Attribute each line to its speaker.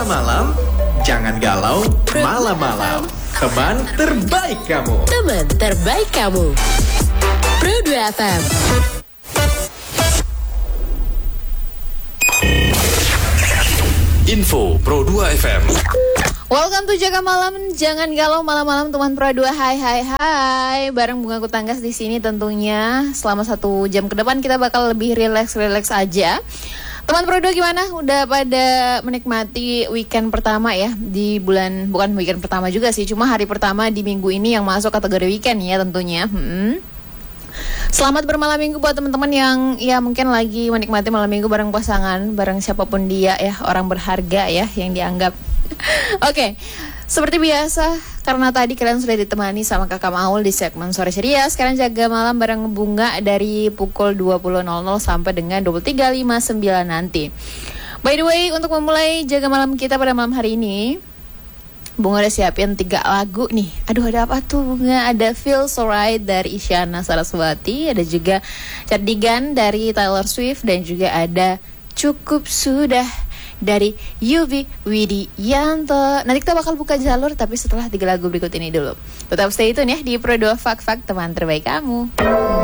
Speaker 1: Jaga malam, jangan galau malam-malam. Teman terbaik kamu.
Speaker 2: Teman terbaik kamu. Pro 2 FM.
Speaker 3: Info Pro 2 FM.
Speaker 4: Welcome to Jaga Malam, jangan galau malam-malam teman Pro 2. Hai. Bareng Bunga Kutanggas di sini tentunya. Selama 1 jam ke depan kita bakal lebih relax aja. Teman Pro 2 gimana? Udah pada menikmati weekend pertama ya di bulan, bukan weekend pertama juga sih, cuma hari pertama di minggu ini yang masuk kategori weekend ya tentunya. Selamat bermalam minggu buat teman-teman yang ya mungkin lagi menikmati malam minggu bareng pasangan, bareng siapapun dia ya, orang berharga ya yang dianggap. Oke, seperti biasa, karena tadi kalian sudah ditemani sama Kakak Maul di segmen Sore Ceria. Sekarang Jaga Malam bareng Bunga dari pukul 20.00 sampai dengan 23.59 nanti. By the way, untuk memulai Jaga Malam kita pada malam hari ini, Bunga udah siapin 3 lagu nih. Aduh, ada apa tuh Bunga? Ada Feel So Right dari Isyana Saraswati, ada juga Cardigan dari Taylor Swift, dan juga ada Cukup Sudah dari Yuvi Widianto. Nanti kita bakal buka jalur, tapi setelah 3 lagu berikut ini dulu. Tetap stay tune ya di Pro 2 Fak teman terbaik kamu.